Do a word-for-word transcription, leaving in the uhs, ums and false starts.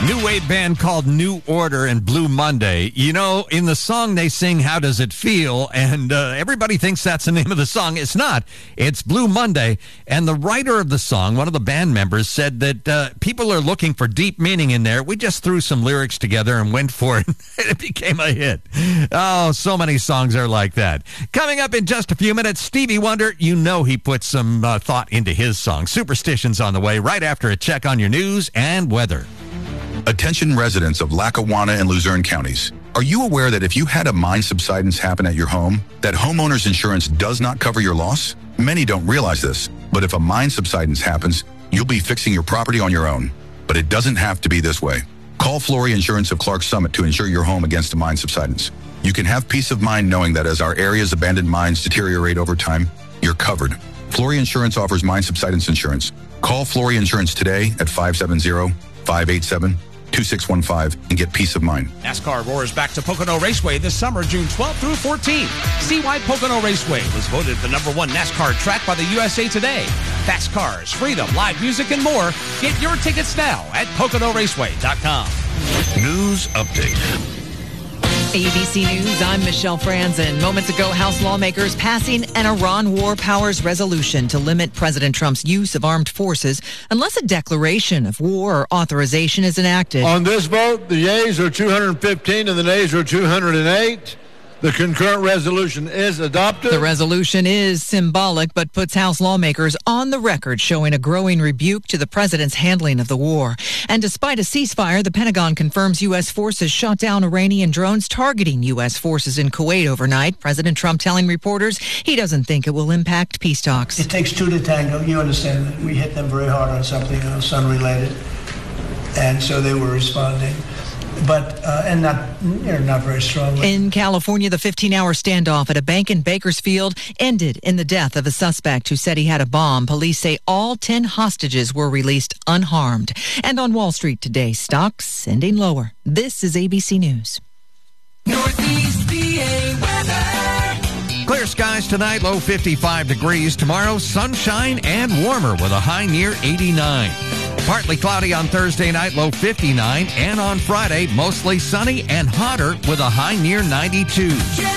New wave band called New Order and Blue Monday. You know, in the song they sing, How Does It Feel? And uh, everybody thinks that's the name of the song. It's not. It's Blue Monday. And the writer of the song, one of the band members, said that uh, people are looking for deep meaning in there. We just threw some lyrics together and went for it. It became a hit. Oh, so many songs are like that. Coming up in just a few minutes, Stevie Wonder. You know he put some uh, thought into his song. Superstition's on the way right after a check on your news and weather. Attention residents of Lackawanna and Luzerne counties. Are you aware that if you had a mine subsidence happen at your home, that homeowner's insurance does not cover your loss? Many don't realize this, but if a mine subsidence happens, you'll be fixing your property on your own. But it doesn't have to be this way. Call Flory Insurance of Clark Summit to insure your home against a mine subsidence. You can have peace of mind knowing that as our area's abandoned mines deteriorate over time, you're covered. Flory Insurance offers mine subsidence insurance. Call Flory Insurance today at five seven zero, five eight seven, two six one five and get peace of mind. NASCAR roars back to Pocono Raceway this summer, June twelfth through fourteenth. See why Pocono Raceway was voted the number one NASCAR track by the U S A Today. Fast cars, freedom, live music, and more. Get your tickets now at Pocono Raceway dot com. News update. A B C News, I'm Michelle Franzen. Moments ago, House lawmakers passing an Iran war powers resolution to limit President Trump's use of armed forces unless a declaration of war or authorization is enacted. On this vote, the yeas are two hundred fifteen and the nays are two hundred eight. The concurrent resolution is adopted. The resolution is symbolic, but puts House lawmakers on the record showing a growing rebuke to the president's handling of the war. And despite a ceasefire, the Pentagon confirms U S forces shot down Iranian drones targeting U S forces in Kuwait overnight. President Trump telling reporters he doesn't think it will impact peace talks. It takes two to tango. You understand that. We hit them very hard on something else unrelated, and so they were responding. But, uh, and not, you know, not very strongly. In California, the fifteen-hour standoff at a bank in Bakersfield ended in the death of a suspect who said he had a bomb. Police say all ten hostages were released unharmed. And on Wall Street today, stocks ending lower. This is A B C News. Northeast P A weather. Clear skies tonight, low fifty-five degrees. Tomorrow, sunshine and warmer with a high near eighty-nine. Partly cloudy on Thursday night, low fifty-nine. And on Friday, mostly sunny and hotter with a high near ninety-two.